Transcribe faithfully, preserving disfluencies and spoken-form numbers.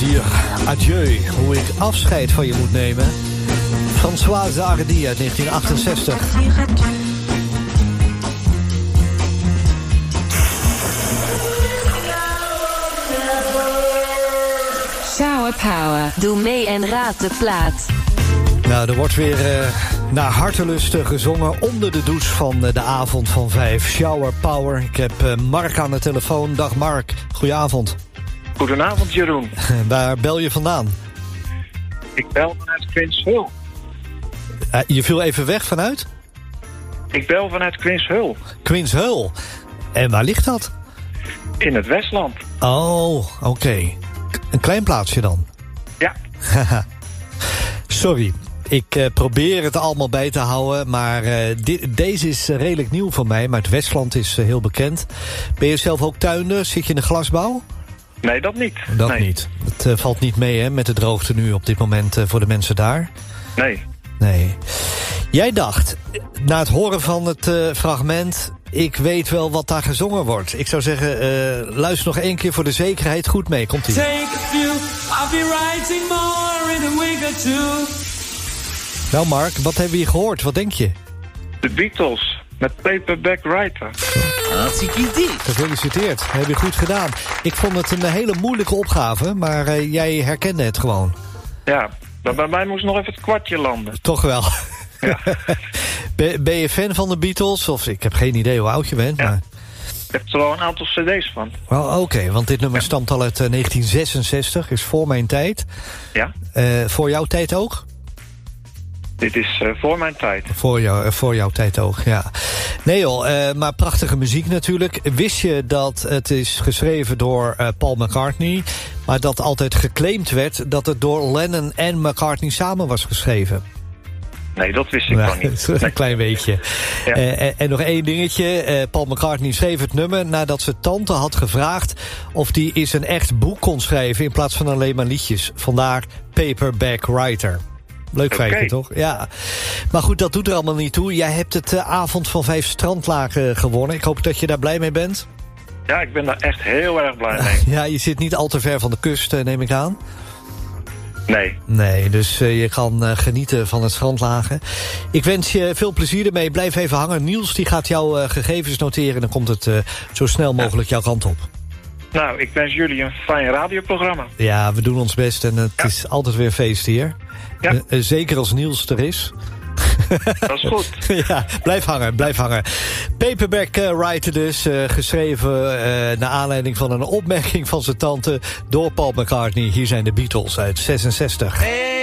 dire adieu, hoe ik afscheid van je moet nemen. Françoise Hardy uit negentien achtenzestig. Shower Power. Doe mee en raad de plaat. Nou, er wordt weer uh, naar hartelusten gezongen onder de douche van uh, de avond van vijf. Shower Power. Ik heb uh, Mark aan de telefoon. Dag Mark, goedenavond. Goedenavond Jeroen. Waar bel je vandaan? Ik bel vanuit Quinshul. Uh, je viel even weg vanuit? Ik bel vanuit Quinshul. Quinshul. En waar ligt dat? In het Westland. Oh, oké. Okay. Een klein plaatsje dan? Ja. Sorry, ik uh, probeer het allemaal bij te houden, maar uh, di- deze is uh, redelijk nieuw voor mij, maar het Westland is uh, heel bekend. Ben je zelf ook tuinder? Zit je in de glasbouw? Nee, dat niet. Dat nee. niet. Het uh, valt niet mee hè, met de droogte nu op dit moment uh, voor de mensen daar? Nee. Nee. Jij dacht, na het horen van het uh, fragment, ik weet wel wat daar gezongen wordt. Ik zou zeggen, uh, luister nog één keer voor de zekerheid goed mee. Komt-ie. Take a few, I'll be writing more in a week or two. Nou Mark, wat hebben we hier gehoord? Wat denk je? De Beatles met Paperback Writer. Hartstikke idee. Gefeliciteerd, heb je goed gedaan. Ik vond het een hele moeilijke opgave, maar uh, jij herkende het gewoon. Ja, maar bij mij moest nog even het kwartje landen. Toch wel. Ja. ben, ben je fan van de Beatles? Of ik heb geen idee hoe oud je bent. Ja. Maar... Ik heb er al een aantal cd's van. Oh, Oké, okay, want dit nummer ja. stamt al uit uh, negentien zesenzestig, is voor mijn tijd. Ja. Uh, voor jouw tijd ook? Dit is uh, voor mijn tijd. Voor, jou, uh, voor jouw tijd ook, ja. Nee joh, uh, maar prachtige muziek natuurlijk. Wist je dat het is geschreven door uh, Paul McCartney, maar dat altijd geclaimd werd dat het door Lennon en McCartney samen was geschreven? Nee, dat wist ik nou, nog niet. Een klein beetje. Ja. Uh, en, en nog één dingetje. Uh, Paul McCartney schreef het nummer nadat zijn tante had gevraagd of die eens een echt boek kon schrijven in plaats van alleen maar liedjes. Vandaar Paperback Writer. Leuk feitje, okay. Toch? Ja. Maar goed, dat doet er allemaal niet toe. Jij hebt het uh, avond van vijf strandlagen gewonnen. Ik hoop dat je daar blij mee bent. Ja, ik ben daar echt heel erg blij mee. Ja, je zit niet al te ver van de kust, neem ik aan. Nee. Nee, dus uh, je kan uh, genieten van het strandlagen. Ik wens je veel plezier ermee. Blijf even hangen. Niels die gaat jouw uh, gegevens noteren. En dan komt het uh, zo snel mogelijk ja. jouw kant op. Nou, ik wens jullie een fijn radioprogramma. Ja, we doen ons best en het ja. is altijd weer feest hier. Ja. Uh, uh, zeker als Niels er is. Dat is goed. Ja, blijf hangen, blijf hangen. Paperback uh, Writer dus, uh, geschreven uh, naar aanleiding van een opmerking van zijn tante door Paul McCartney. Hier zijn de Beatles uit zesenzestig. Hey.